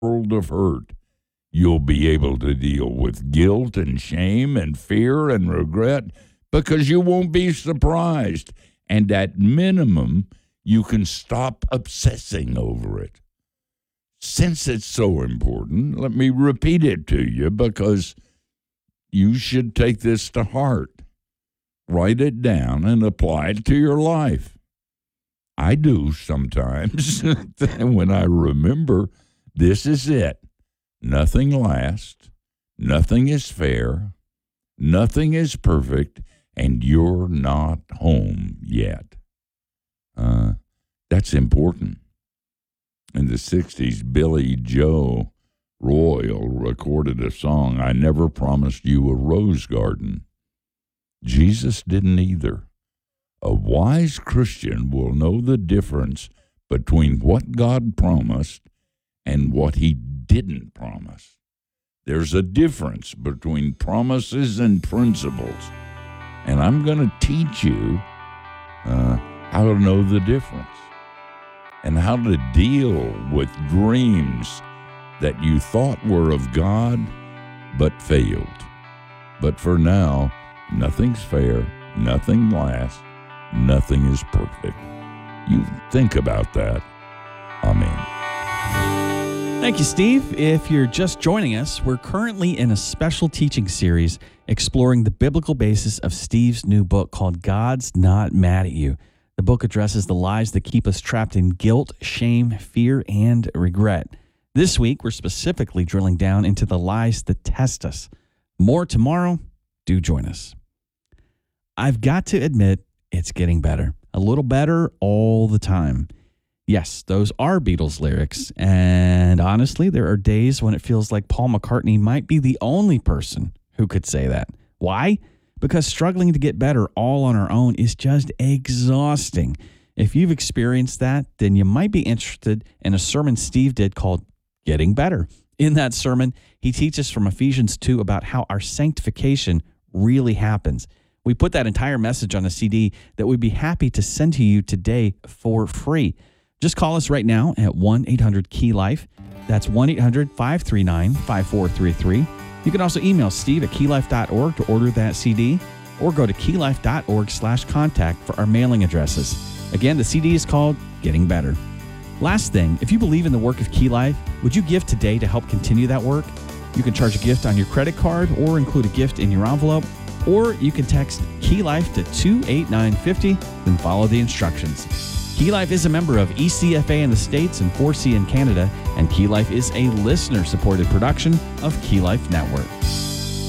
world of hurt. You'll be able to deal with guilt and shame and fear and regret because you won't be surprised. And at minimum, you can stop obsessing over it. Since it's so important, let me repeat it to you because you should take this to heart. Write it down and apply it to your life. I do sometimes when I remember this is it. Nothing lasts, nothing is fair, nothing is perfect, and you're not home yet. That's important. In the 60s, Billy Joe Royal recorded a song, I Never Promised You a Rose Garden. Jesus didn't either. A wise Christian will know the difference between what God promised and what he didn't promise. There's a difference between promises and principles. And I'm going to teach you how to know the difference and how to deal with dreams that you thought were of God but failed. But for now, nothing's fair, nothing lasts, nothing is perfect. You think about that. Amen. Thank you, Steve. If you're just joining us, we're currently in a special teaching series exploring the biblical basis of Steve's new book called God's Not Mad at You. The book addresses the lies that keep us trapped in guilt, shame, fear, and regret. This week, we're specifically drilling down into the lies that test us. More tomorrow. Do join us. I've got to admit, it's getting better. A little better all the time. Yes, those are Beatles lyrics, and honestly, there are days when it feels like Paul McCartney might be the only person who could say that. Why? Because struggling to get better all on our own is just exhausting. If you've experienced that, then you might be interested in a sermon Steve did called Getting Better. In that sermon, he teaches from Ephesians 2 about how our sanctification really happens. We put that entire message on a CD that we'd be happy to send to you today for free. Just call us right now at 1-800-KEY-LIFE. That's 1-800-539-5433. You can also email Steve at keylife.org to order that CD or go to keylife.org/contact for our mailing addresses. Again, the CD is called Getting Better. Last thing, if you believe in the work of Key Life, would you give today to help continue that work? You can charge a gift on your credit card or include a gift in your envelope, or you can text Key Life to 28950, then follow the instructions. Key Life is a member of ECFA in the States and 4C in Canada, and Key Life is a listener-supported production of Key Life Network.